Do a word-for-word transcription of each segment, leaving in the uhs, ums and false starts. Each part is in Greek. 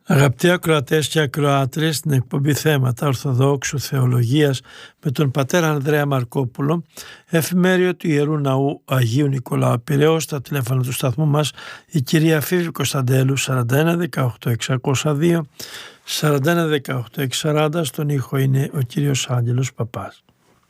Αγαπητοί ακροατές και ακροάτριες, στην εκπομπή Θέματα Ορθοδόξου Θεολογίας με τον πατέρα Ανδρέα Μαρκόπουλο, εφημέριο του Ιερού Ναού Αγίου Νικολάου Πειραιώς, στα τηλέφωνα του σταθμού μας η κυρία Φίβη Κωνσταντέλου σαράντα ένα δεκαοκτώ εξακόσια δύο, σαράντα ένα δεκαοκτώ εξακόσια σαράντα, στον ήχο είναι ο κύριος Άγγελος Παπάς.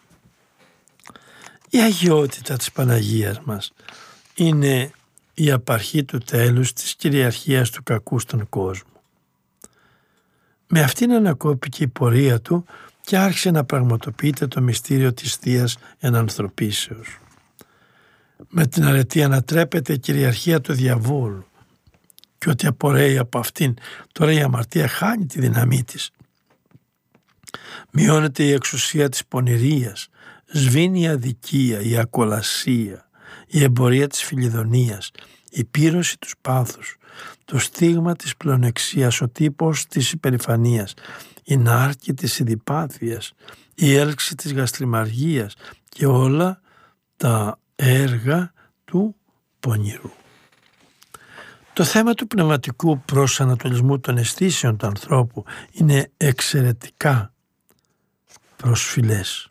Η αγιότητα της Παναγίας μας είναι η απαρχή του τέλους της κυριαρχίας του κακού στον κόσμο. Με αυτήν ανακόπηκε η πορεία του και άρχισε να πραγματοποιείται το μυστήριο της Θείας Ενανθρωπίσεως. Με την αρετή ανατρέπεται η κυριαρχία του διαβόλου και ό,τι απορρέει από αυτήν τώρα η αμαρτία χάνει τη δύναμή της. Μειώνεται η εξουσία της πονηρίας, σβήνει η αδικία, η ακολασία, η εμπορία της φιλιδονίας, η πύρωση του πάθους, το στίγμα της πλεονεξίας, ο τύπος της υπερηφανίας, η νάρκη της ειδιπάθειας, η έλξη της γαστριμαργίας και όλα τα έργα του πονηρού. Το θέμα του πνευματικού προσανατολισμού των αισθήσεων του ανθρώπου είναι εξαιρετικά προσφυλές.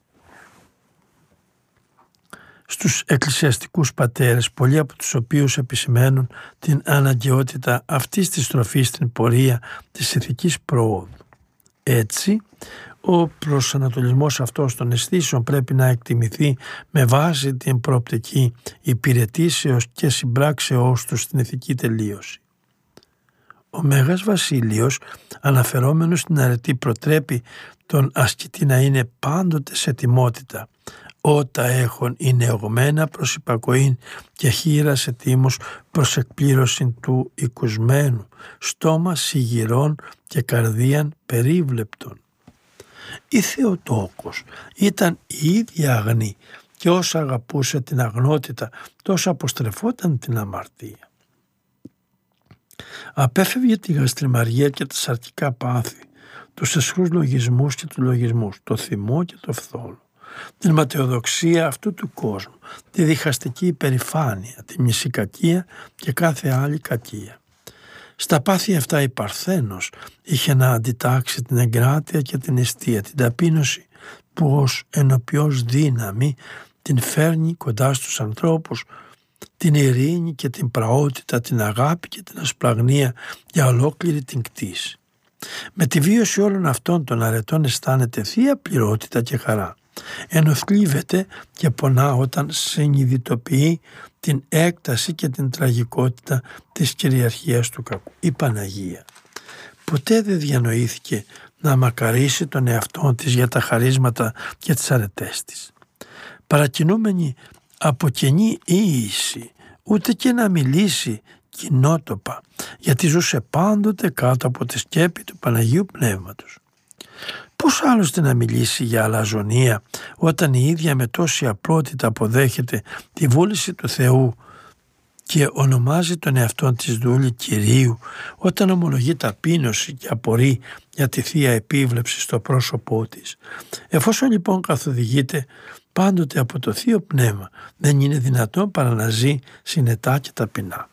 Στους εκκλησιαστικούς πατέρες, πολλοί από τους οποίους επισημαίνουν την αναγκαιότητα αυτής της στροφής στην πορεία της ηθικής προόδου. Έτσι, ο προσανατολισμός αυτός των αισθήσεων πρέπει να εκτιμηθεί με βάση την προοπτική υπηρετήσεως και συμπράξεώς του στην ηθική τελείωση. Ο Μέγας Βασίλειος, αναφερόμενος στην αρετή, προτρέπει τον ασκητή να είναι πάντοτε σε τιμότητα, ότα έχουν είναι εγωμένα προς υπακοήν και χείρα σε τίμους προς εκπλήρωση του οικουσμένου, στόμα σιγηρών και καρδίαν περίβλεπτον. Η Θεοτόκος ήταν η ίδια αγνή και όσα αγαπούσε την αγνότητα τόσο αποστρεφόταν την αμαρτία. Απέφευγε τη γαστριμαργία και τα σαρκικά πάθη, τους αισχρούς λογισμούς και τους λογισμούς, το θυμό και το φθόλο, την ματαιοδοξία αυτού του κόσμου, τη διχαστική υπερηφάνεια, τη μνησικακία και κάθε άλλη κακία. Στα πάθη αυτά η Παρθένος είχε να αντιτάξει την εγκράτεια και την αιστεία, την ταπείνωση που ως ενοποιός δύναμη την φέρνει κοντά στους ανθρώπους, την ειρήνη και την πραότητα, την αγάπη και την ασπλαγνία για ολόκληρη την κτήση. Με τη βίωση όλων αυτών των αρετών αισθάνεται θεία πληρότητα και χαρά, ενώ θλίβεται και πονά όταν συνειδητοποιεί την έκταση και την τραγικότητα της κυριαρχίας του κακού. Η Παναγία ποτέ δεν διανοήθηκε να μακαρίσει τον εαυτό της για τα χαρίσματα και τις αρετές της. Παρακινούμενη από κενή ίηση, ούτε και να μιλήσει κοινότοπα, γιατί ζούσε πάντοτε κάτω από τη σκέπη του Παναγίου Πνεύματος. Πώς άλλωστε να μιλήσει για αλαζονία όταν η ίδια με τόση απλότητα αποδέχεται τη βούληση του Θεού και ονομάζει τον εαυτόν της δούλη Κυρίου, όταν ομολογεί ταπείνωση και απορεί για τη Θεία Επίβλεψη στο πρόσωπό της. Εφόσον λοιπόν καθοδηγείται πάντοτε από το Θείο Πνεύμα, δεν είναι δυνατόν παρά να ζει συνετά και ταπεινά.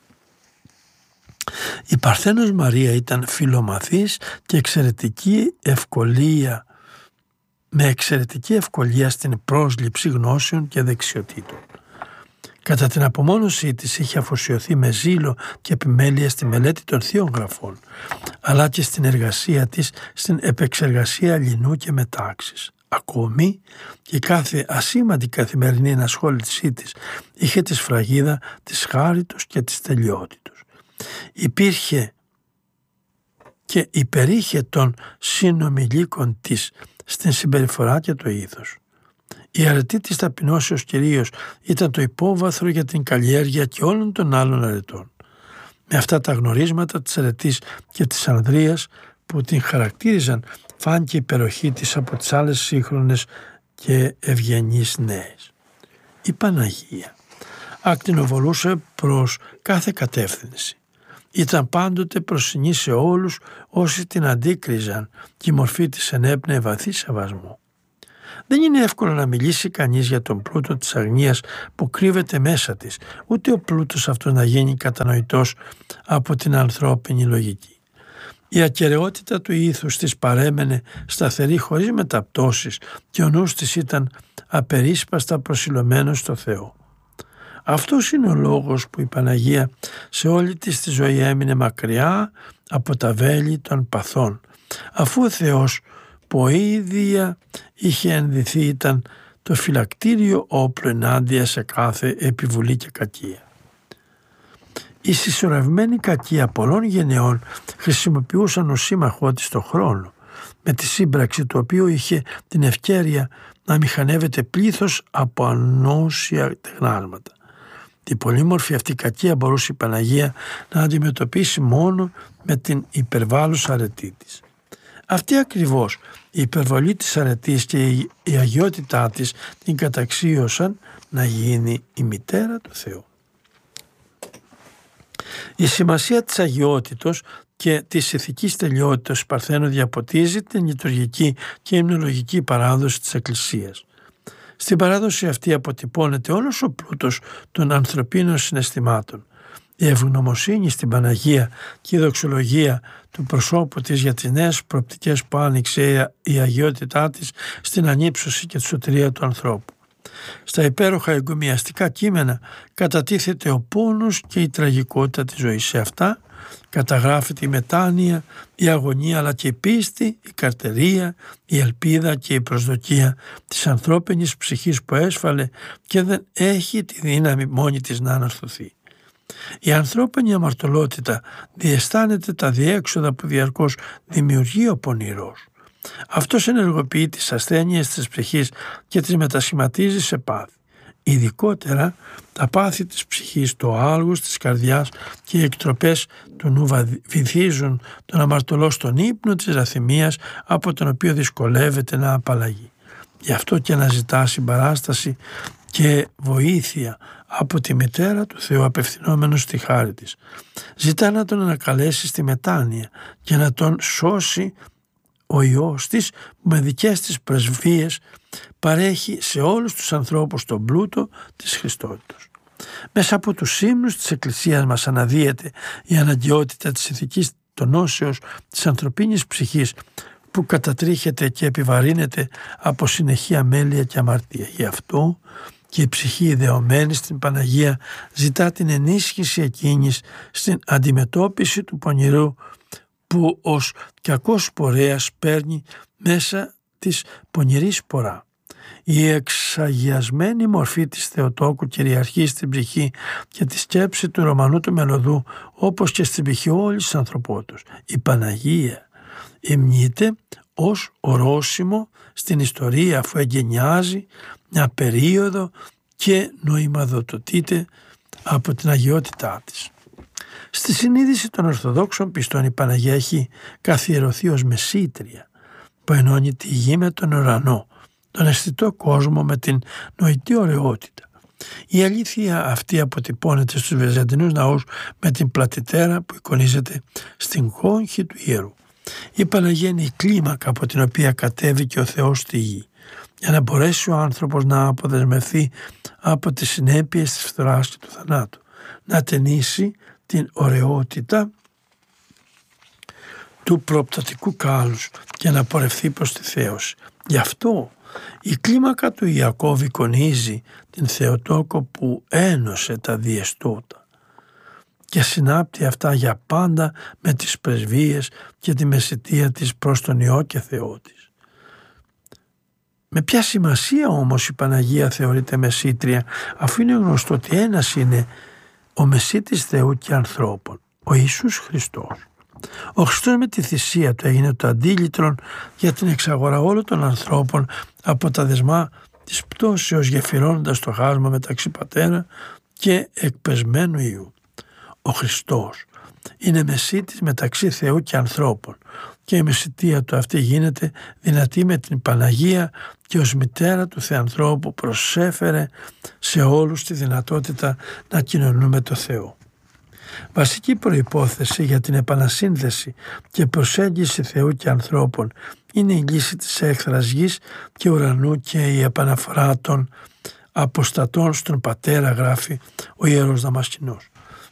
Η Παρθένος Μαρία ήταν φιλομαθής και εξαιρετική ευκολία, με εξαιρετική ευκολία στην πρόσληψη γνώσεων και δεξιοτήτων. Κατά την απομόνωσή της είχε αφοσιωθεί με ζήλο και επιμέλεια στη μελέτη των Θείων Γραφών, αλλά και στην εργασία της στην επεξεργασία λινού και μετάξης. Ακόμη και κάθε ασήμαντη καθημερινή ενασχόλησή της είχε τη σφραγίδα της χάριτος και της τελειότητος. Υπήρχε και υπερήχε των συνομιλίκων της στην συμπεριφορά και το ήθος. Η αρετή της ταπεινώσεως κυρίως ήταν το υπόβαθρο για την καλλιέργεια και όλων των άλλων αρετών. Με αυτά τα γνωρίσματα της αρετής και της ανδρείας που την χαρακτήριζαν, φάνηκε η υπεροχή της από τις άλλες σύγχρονες και ευγενείς νέες. Η Παναγία ακτινοβολούσε προς κάθε κατεύθυνση. Ήταν πάντοτε προσινή σε όλους όσοι την αντίκριζαν και η μορφή της ενέπνεε βαθύ σεβασμό. Δεν είναι εύκολο να μιλήσει κανείς για τον πλούτο της αγνίας που κρύβεται μέσα της, ούτε ο πλούτος αυτός να γίνει κατανοητός από την ανθρώπινη λογική. Η ακεραιότητα του ήθους της παρέμενε σταθερή χωρίς μεταπτώσεις και ο νους της ήταν απερίσπαστα προσιλωμένος στο Θεό. Αυτός είναι ο λόγος που η Παναγία σε όλη της τη ζωή έμεινε μακριά από τα βέλη των παθών, αφού ο Θεός που ο ίδια είχε ενδυθεί ήταν το φυλακτήριο όπλο ενάντια σε κάθε επιβουλή και κακία. Η συσσωρευμένη κακία πολλών γενεών χρησιμοποιούσαν ως σύμμαχό της το χρόνο, με τη σύμπραξη του οποίου είχε την ευκαιρία να μηχανεύεται πλήθος από ανώσια τεχνάσματα. Την πολύμορφη αυτή κακία μπορούσε η Παναγία να αντιμετωπίσει μόνο με την υπερβάλλουσα αρετή της. Αυτή ακριβώς η υπερβολή της αρετής και η αγιότητά της την καταξίωσαν να γίνει η μητέρα του Θεού. Η σημασία της αγιότητος και της ηθικής τελειότητας του Παρθένου διαποτίζει την λειτουργική και υμνολογική παράδοση της Εκκλησίας. Στην παράδοση αυτή αποτυπώνεται όλος ο πλούτος των ανθρωπίνων συναισθημάτων. Η ευγνωμοσύνη στην Παναγία και η δοξολογία του προσώπου της για τις νέες προοπτικές που άνοιξε η αγιότητά της στην ανύψωση και τη σωτηρία του ανθρώπου. Στα υπέροχα εγκομιαστικά κείμενα κατατίθεται ο πόνος και η τραγικότητα της ζωής. Σε αυτά καταγράφεται η μετάνοια, η αγωνία αλλά και η πίστη, η καρτερία, η ελπίδα και η προσδοκία της ανθρώπινης ψυχής που έσφαλε και δεν έχει τη δύναμη μόνη της να αναρθωθεί. Η ανθρώπινη αμαρτωλότητα διαισθάνεται τα διέξοδα που διαρκώς δημιουργεί ο πονηρός. Αυτός ενεργοποιεί τις ασθένειες της ψυχής και τις μετασχηματίζει σε πάθη. Ειδικότερα τα πάθη της ψυχής, το άλγος της καρδιάς και οι εκτροπές του νου βυθίζουν τον αμαρτωλό στον ύπνο της ραθυμίας από τον οποίο δυσκολεύεται να απαλλαγεί. Γι' αυτό και αναζητά συμπαράσταση και βοήθεια από τη μητέρα του Θεού απευθυνόμενος στη χάρη της. Ζητά να τον ανακαλέσει στη μετάνοια και να τον σώσει ο Υιός της που με δικές της πρεσβείες παρέχει σε όλους τους ανθρώπους τον πλούτο της Χριστότητος. Μέσα από τους ύμνους της Εκκλησίας μας αναδύεται η αναγκαιότητα της ηθικής τονώσεως της ανθρωπίνης ψυχής που κατατρίχεται και επιβαρύνεται από συνεχή αμέλεια και αμαρτία. Γι' αυτό και η ψυχή ιδεωμένη στην Παναγία ζητά την ενίσχυση εκείνης στην αντιμετώπιση του πονηρού που ως κακός πορέας παίρνει μέσα της πονηρή σπορά. Η εξαγιασμένη μορφή της Θεοτόκου κυριαρχεί στην ψυχή και τη σκέψη του Ρωμανού του Μελωδού, όπως και στην ψυχή όλης της ανθρωπότητας. Η Παναγία υμνείται ως ορόσημο στην ιστορία, αφού εγκαινιάζει μια περίοδο και νοημαδοτοτείται από την αγιότητά της. Στη συνείδηση των Ορθοδόξων πιστών η Παναγία έχει καθιερωθεί ως μεσήτρια που ενώνει τη γη με τον ουρανό, τον αισθητό κόσμο με την νοητή ωραιότητα. Η αλήθεια αυτή αποτυπώνεται στους βυζαντινούς ναούς με την πλατιτέρα που εικονίζεται στην κόγχη του ιερού. Η Παναγία είναι η κλίμακα από την οποία κατέβηκε ο Θεός στη γη για να μπορέσει ο άνθρωπος να αποδεσμευθεί από τις συνέπειες της φθοράς και του θανάτου, να ταινίσει την ωραιότητα του προπτωτικού κάλους και να πορευθεί προς τη θέωση. Γι' αυτό η κλίμακα του Ιακώβ εικονίζει την Θεοτόκο που ένωσε τα διεστώτα και συνάπτει αυτά για πάντα με τις πρεσβείες και τη μεσητεία της προς τον Υιό και Θεό της. Με ποια σημασία όμως η Παναγία θεωρείται μεσήτρια, αφού είναι γνωστό ότι ένας είναι ο μεσίτης Θεού και ανθρώπων, ο Ιησούς Χριστός. Ο Χριστός με τη θυσία του έγινε το αντίλυτρον για την εξαγορά όλων των ανθρώπων από τα δεσμά της πτώσεως, γεφυρώνοντας το χάσμα μεταξύ πατέρα και εκπεσμένου Υιού. Ο Χριστός είναι μεσίτης μεταξύ Θεού και ανθρώπων και η μεσητεία του αυτή γίνεται δυνατή με την Παναγία και ως μητέρα του Θεανθρώπου προσέφερε σε όλους τη δυνατότητα να κοινωνούν με το Θεό. Βασική προϋπόθεση για την επανασύνδεση και προσέγγιση Θεού και ανθρώπων είναι η λύση της έχθρας γης και ουρανού και η επαναφορά των αποστατών στον Πατέρα, γράφει ο Ιερός Δαμασκηνός.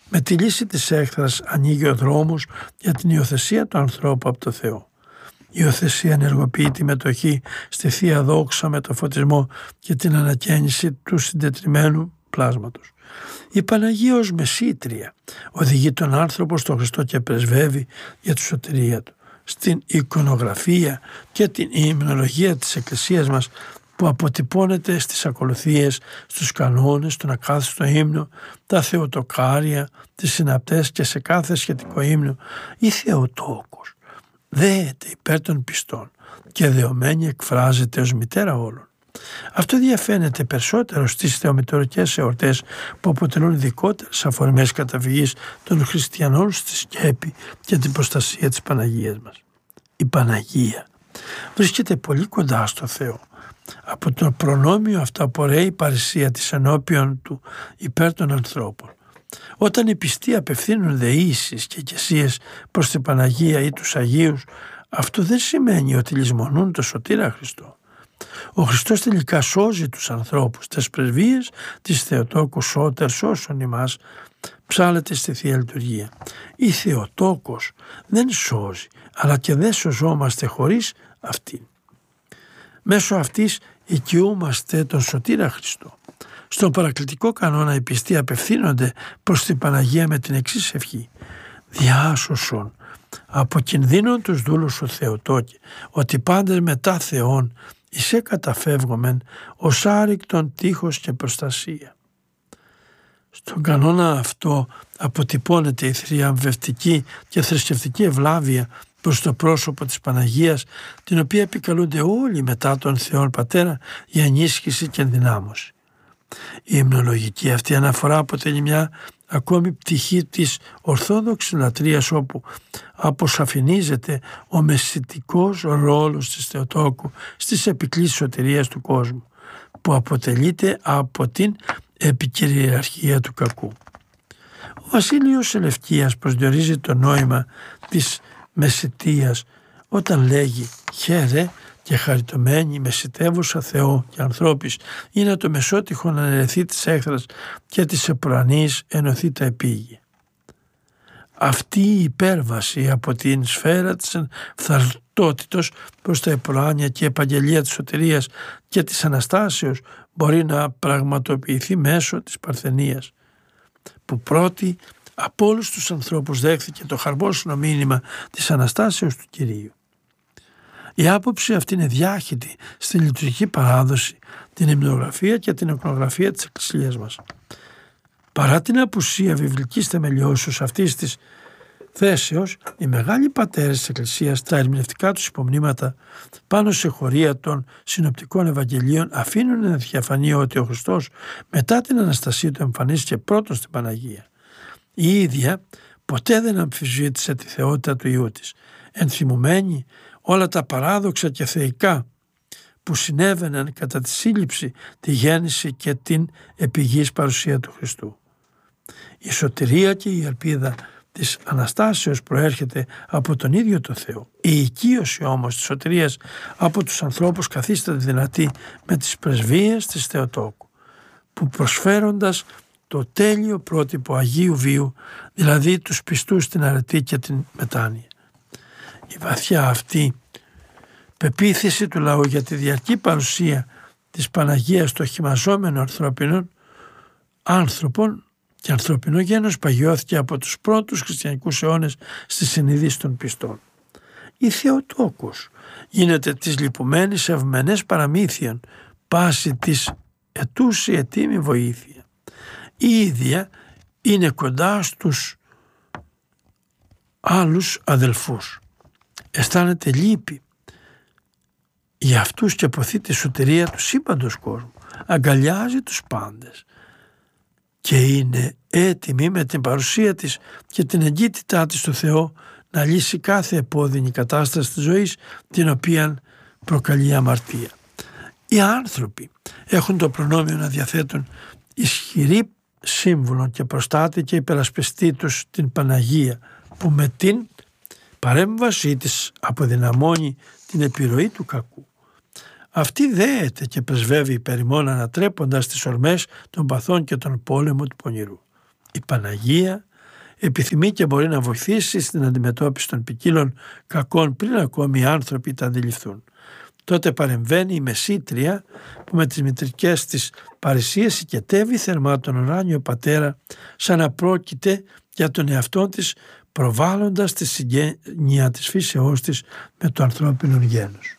Με τη λύση της έχθρας ανοίγει ο δρόμος για την υιοθεσία του ανθρώπου από το Θεό. Η υιοθεσία ενεργοποιεί τη μετοχή στη Θεία Δόξα με το φωτισμό και την ανακαίνιση του συντετριμμένου πλάσματος. Η Παναγία ως μεσήτρια οδηγεί τον άνθρωπο στο Χριστό και πρεσβεύει για τη σωτηρία του. Στην εικονογραφία και την υμνολογία της Εκκλησίας μας, που αποτυπώνεται στις ακολουθίες, στους κανόνες, στον ακάθιστο ύμνο, τα θεοτοκάρια, τις συναπτές και σε κάθε σχετικό ύμνο, η Θεοτόκος δέεται υπέρ των πιστών και δεωμένη εκφράζεται ως μητέρα όλων. Αυτό διαφαίνεται περισσότερο στις θεομητορικές εορτές που αποτελούν ειδικότερες αφορμές καταφυγής των χριστιανών στη σκέπη και την προστασία της Παναγίας μας. Η Παναγία βρίσκεται πολύ κοντά στο Θεό. Από το προνόμιο αυτό απορρέει η παρησία της ενώπιον του υπέρ των ανθρώπων. Όταν οι πιστοί απευθύνουν δεήσεις και εκκλησίες προς την Παναγία ή τους Αγίους, αυτό δεν σημαίνει ότι λησμονούν το σωτήρα Χριστό. Ο Χριστός τελικά σώζει τους ανθρώπους. Τες πρεσβείες της Θεοτόκου σώτερ σώσον ημάς ψάλλεται στη Θεία Λειτουργία. Η Θεοτόκος δεν σώζει, αλλά και δεν σωζόμαστε χωρίς αυτήν. Μέσω αυτής οικειούμαστε τον σωτήρα Χριστό. Στον παρακλητικό κανόνα οι πιστοί απευθύνονται προς την Παναγία με την εξής ευχή: διάσωσον από κινδύνων τους δούλους ο Θεοτόκε, ότι πάντες μετά Θεόν εισέ καταφεύγομεν ως άρρηκτον τείχος και προστασία. Στον κανόνα αυτό αποτυπώνεται η θριαμβευτική και θρησκευτική ευλάβεια προς το πρόσωπο της Παναγίας, την οποία επικαλούνται όλοι μετά τον Θεόν Πατέρα για ενίσχυση και ενδυνάμωση. Η υμνολογική αυτή αναφορά αποτελεί μια ακόμη πτυχή της ορθόδοξης λατρείας, όπου αποσαφηνίζεται ο μεσητικός ρόλος της Θεοτόκου στις επικλήσεις σωτηρίας του κόσμου, που αποτελείται από την επικυριαρχία του κακού. Ο Βασίλειος Ελευκίας προσδιορίζει το νόημα της μεσητείας όταν λέγει «Χαίρε και χαριτωμένη μεσητεύουσα Θεό και ανθρώπης είναι το μεσότυχο να αναιρεθεί της έχθρας και της επουρανής ενωθεί τα επίγεια». Αυτή η υπέρβαση από την σφαίρα της φθαρτότητος προς τα επουράνια και η επαγγελία της σωτηρίας και της Αναστάσεως μπορεί να πραγματοποιηθεί μέσω της Παρθενίας, που πρώτη από όλους τους ανθρώπους δέχθηκε το χαρμόσυνο μήνυμα της Αναστάσεως του Κυρίου. Η άποψη αυτή είναι διάχυτη στη λειτουργική παράδοση, την υμνογραφία και την εικονογραφία της Εκκλησίας μας. Παρά την απουσία βιβλικής θεμελιώσεως αυτής της θέσεως, οι μεγάλοι πατέρες της Εκκλησίας, τα ερμηνευτικά τους υπομνήματα πάνω σε χωρία των συνοπτικών Ευαγγελίων, αφήνουν να διαφανεί ότι ο Χριστός μετά την Αναστασία του εμφανίστηκε πρώτον στην Παναγία. Η ίδια ποτέ δεν αμφισβήτησε τη θεότητα του Υιού της, ενθυμουμένη όλα τα παράδοξα και θεϊκά που συνέβαιναν κατά τη σύλληψη, τη γέννηση και την επιγής παρουσία του Χριστού. Η σωτηρία και η ελπίδα της Αναστάσεως προέρχεται από τον ίδιο το Θεό. Η οικείωση όμως της σωτηρίας από τους ανθρώπους καθίσταται δυνατή με τις πρεσβείες της Θεοτόκου, που προσφέροντας το τέλειο πρότυπο Αγίου Βίου, δηλαδή τους πιστούς στην αρετή και την μετάνοια. Η βαθιά αυτή πεποίθηση του λαού για τη διαρκή παρουσία της Παναγίας στο χυμαζόμενο ανθρώπινων άνθρωπον και ανθρωπινό γένος παγιώθηκε από τους πρώτους χριστιανικούς αιώνες στη συνείδηση των πιστών. Η Θεοτόκος γίνεται της λυπουμένης ευμενές παραμύθιων πάση της ετούσι ετήμη βοήθεια. Η ίδια είναι κοντά στους άλλους αδελφούς. Αισθάνεται λύπη για αυτούς και αποθεί τη σωτηρία του σύμπαντος κόσμου. Αγκαλιάζει τους πάντες και είναι έτοιμη με την παρουσία της και την εγκύτητά της στο Θεό να λύσει κάθε επώδυνη κατάσταση της ζωής την οποία προκαλεί αμαρτία. Οι άνθρωποι έχουν το προνόμιο να διαθέτουν ισχυρή σύμβουλο και προστάτη και υπερασπιστή τους την Παναγία, που με την παρέμβασή της αποδυναμώνει την επιρροή του κακού. Αυτή δέεται και πρεσβεύει υπέρ ημών ανατρέποντας τις ορμές των παθών και των πόλεμων του πονηρού. Η Παναγία επιθυμεί και μπορεί να βοηθήσει στην αντιμετώπιση των ποικίλων κακών πριν ακόμη οι άνθρωποι τα αντιληφθούν. Τότε παρεμβαίνει η Μεσήτρια που με τις μητρικές της παρησίες οικετεύει θερμά τον ουράνιο πατέρα σαν να πρόκειται για τον εαυτό της, προβάλλοντας τη συγγένεια της φύσεώς της με το ανθρώπινο γένος.